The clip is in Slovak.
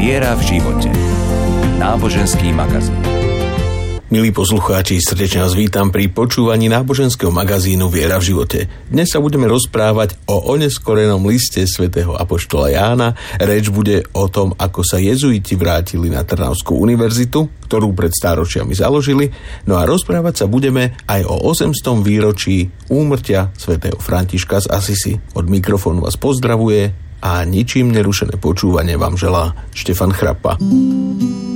Viera v živote. Náboženský magazín. Milí poslucháči, srdečne vás vítam pri počúvaní náboženského magazínu Viera v živote. Dnes sa budeme rozprávať o oneskorenom liste svätého apoštola Jána. Reč bude o tom, ako sa jezuiti vrátili na Trnavskú univerzitu, ktorú pred stáročiami založili. No a rozprávať sa budeme aj o 800. výročí úmrtia svätého Františka z Assisi. Od mikrofónu vás pozdravuje a ničím nerušené počúvanie vám želá Štefan Chrapa.